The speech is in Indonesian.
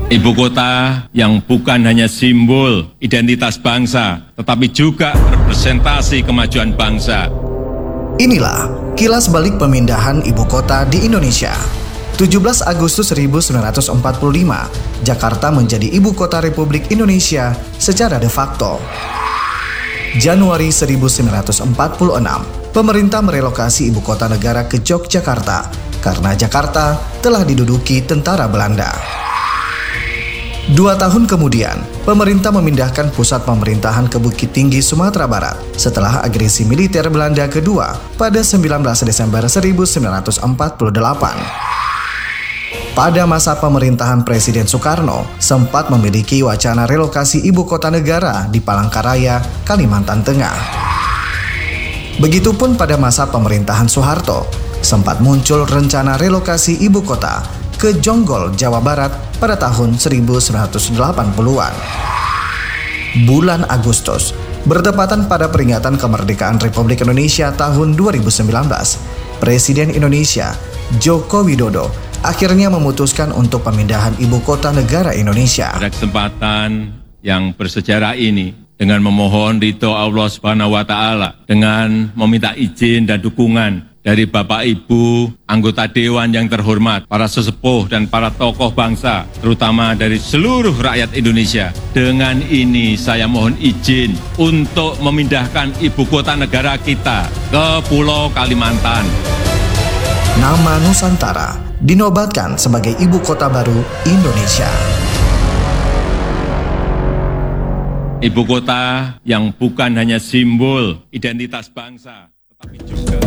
Ibu kota yang bukan hanya simbol identitas bangsa, tetapi juga representasi kemajuan bangsa. Inilah kilas balik pemindahan ibu kota di Indonesia. 17 Agustus 1945, Jakarta menjadi ibu kota Republik Indonesia secara de facto. Januari 1946, pemerintah merelokasi ibu kota negara ke Yogyakarta karena Jakarta telah diduduki tentara Belanda. 2 tahun kemudian, pemerintah memindahkan pusat pemerintahan ke Bukit Tinggi, Sumatera Barat setelah agresi militer Belanda kedua pada 19 Desember 1948. Pada masa pemerintahan Presiden Soekarno, sempat memiliki wacana relokasi ibu kota negara di Palangkaraya, Kalimantan Tengah. Begitupun pada masa pemerintahan Soeharto, sempat muncul rencana relokasi ibu kota ke Jonggol, Jawa Barat pada tahun 1980-an. Bulan Agustus, bertepatan pada peringatan kemerdekaan Republik Indonesia tahun 2019, Presiden Indonesia, Joko Widodo, akhirnya memutuskan untuk pemindahan ibu kota negara Indonesia. Pada kesempatan yang bersejarah ini, dengan memohon ridho Allah Subhanahu wa Ta'ala, dengan meminta izin dan dukungan dari Bapak Ibu, anggota Dewan yang terhormat, para sesepuh dan para tokoh bangsa, terutama dari seluruh rakyat Indonesia. Dengan ini saya mohon izin untuk memindahkan ibu kota negara kita ke Pulau Kalimantan. Nama Nusantara dinobatkan sebagai ibu kota baru Indonesia. Ibu kota yang bukan hanya simbol identitas bangsa, tetapi juga